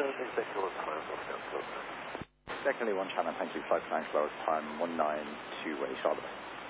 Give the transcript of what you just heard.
exactly what time of that. Secondly, 1 channel, thank you, flight 9 close time 192 way, Charlotte.